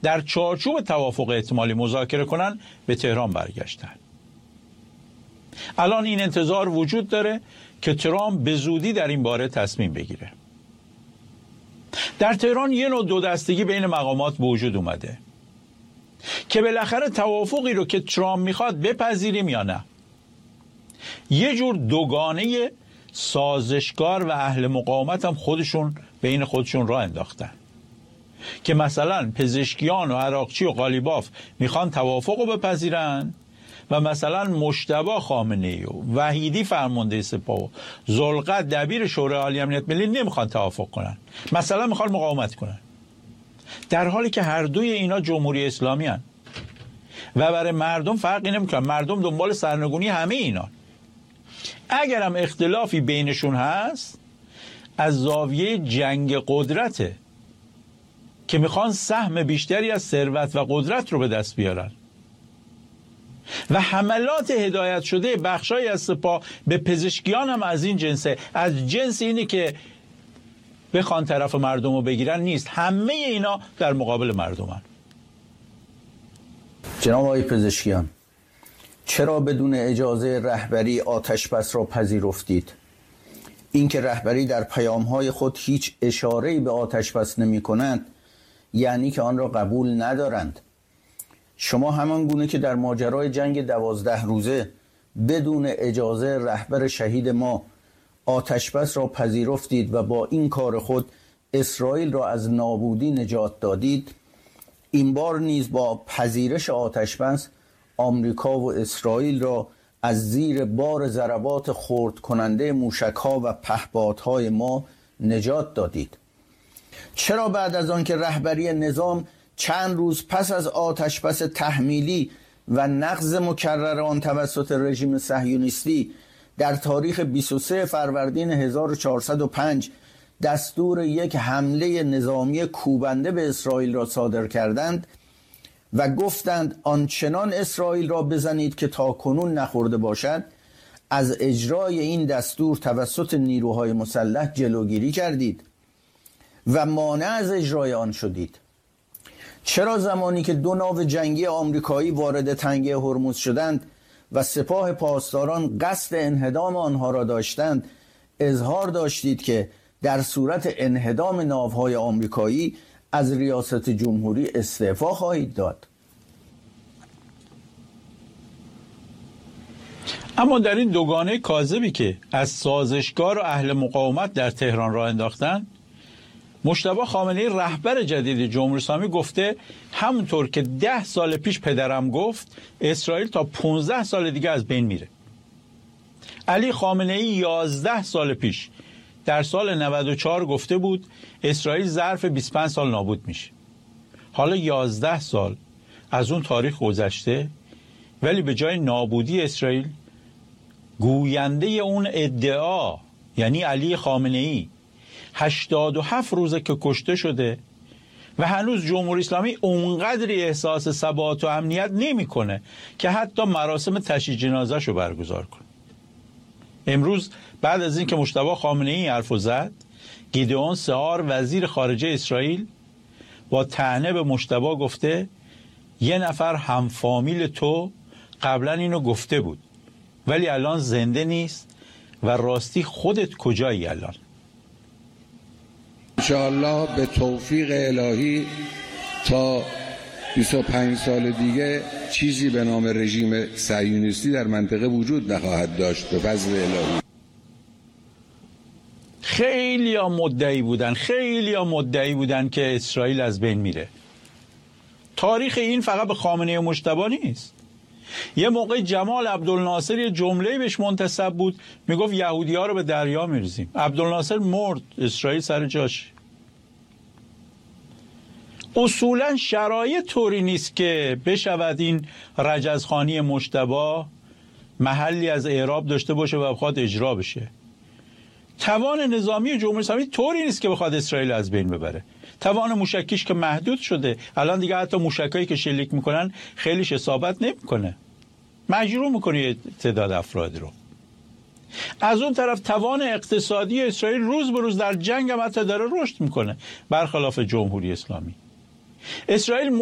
در چارچوب توافق احتمالی مذاکره کنن به تهران برگشتن. الان این انتظار وجود داره که ترامپ به زودی در این باره تصمیم بگیره. در تهران یه نوع دو دستگی بین مقامات به وجود اومده که بالاخره توافقی رو که ترامپ میخواد بپذیریم یا نه. یه جور دوگانه سازشکار و اهل مقاومت هم بین خودشون راه انداختن که مثلا پزشکیان و عراقچی و قالیباف میخوان توافق رو بپذیرن و مثلا مجتبی خامنه‌ای و وحیدی فرمانده سپاه و ذوالقرنین دبیر شورای عالی امنیت ملی نمیخوان توافق کنن، مثلا میخوان مقاومت کنن، در حالی که هر دوی اینا جمهوری اسلامی هن و برای مردم فرقی نمیکنن. مردم دنبال سرنگونی همه اینا. اگر هم اختلافی بینشون هست از زاویه جنگ قدرته که میخوان سهم بیشتری از ثروت و قدرت رو به دست بیارن و حملات هدایت شده بخشای از سپاه به پزشکیان هم از این جنسه. از جنس اینه که بخوان طرف مردم رو بگیرن نیست، همه اینا در مقابل مردمن. جناب آقای پزشکیان، چرا بدون اجازه رهبری آتش‌بس را پذیرفتید؟ اینکه رهبری در پیام‌های خود هیچ اشاره‌ای به آتش‌بس نمی‌کنند یعنی که آن را قبول ندارند. شما همان گونه که در ماجرای جنگ 12 روزه بدون اجازه رهبر شهید ما آتش‌بس را پذیرفتید و با این کار خود اسرائیل را از نابودی نجات دادید، این بار نیز با پذیرش آتش‌بس آمریکا و اسرائیل را از زیر بار ضربات خرد کننده موشک‌ها و پهپادهای ما نجات دادید. چرا بعد از آن که رهبری نظام چند روز پس از آتش‌بس تحمیلی و نقض مکرر آن توسط رژیم صهیونیستی در تاریخ 23 فروردین 1405 دستور یک حمله نظامی کوبنده به اسرائیل را صادر کردند و گفتند آنچنان اسرائیل را بزنید که تاکنون نخورده باشد، از اجرای این دستور توسط نیروهای مسلح جلوگیری کردید و مانع از اجرای آن شدید؟ چرا زمانی که دو ناو جنگی آمریکایی وارد تنگه هرمز شدند و سپاه پاسداران قصد انهدام آنها را داشتند اظهار داشتید که در صورت انهدام ناوهای آمریکایی از ریاست جمهوری استعفا خواهید داد؟ اما در این دوگانه کاذبی که از سازشکار و اهل مقاومت در تهران راه انداختن، مجتبی خامنه‌ای رهبر جدید جمهوری اسلامی گفته همونطور که 10 سال پیش پدرم گفت اسرائیل تا 15 سال دیگه از بین میره. علی خامنه‌ای 11 سال پیش در سال 94 گفته بود اسرائیل ظرف 25 سال نابود میشه. حالا 11 سال از اون تاریخ گذشته ولی به جای نابودی اسرائیل گوینده اون ادعا یعنی علی خامنه‌ای 87 روزه که کشته شده و هنوز جمهوری اسلامی اونقدری احساس ثبات و امنیت نمیکنه که حتی مراسم تشییع جنازه‌ش رو برگزار کنه. امروز بعد از اینکه مجتبی خامنه‌ای حرفو زد، گیدئون سهار وزیر خارجه اسرائیل با طعنه به مجتبی گفته یه نفر هم فامیل تو قبلا اینو گفته بود ولی الان زنده نیست و راستی خودت کجایی الان؟ انشاءالله به توفیق الهی تا 25 سال دیگه چیزی به نام رژیم صهیونیستی در منطقه وجود نخواهد داشت به فضل الهی. خیلی مدعی بودن که اسرائیل از بین میره. تاریخ این فقط به خامنه‌ای و مجتبی نیست. یه موقع جمال عبدالناصر یه جمله‌ای بهش منتسب بود، میگفت یهودی‌ها رو به دریا میریزیم. عبدالناصر مرد، اسرائیل سر جاش. اصولا شرایط طوری نیست که بشود این رجزخانی مجتبی محلی از اعراب داشته باشه و بخواد اجرا بشه. توان نظامی جمهوری اسلامی طوری نیست که بخواد اسرائیل از بین ببره. توان موشکیش که محدود شده، الان دیگه حتی موشکایی که شلیک میکنن خیلیش اصابت نمیکنه، مجروح میکنه یه تعداد افراد رو. از اون طرف توان اقتصادی اسرائیل روز به روز در جنگ هم حتی داره رشد میکنه برخلاف جمهوری اسلامی. اسرائیل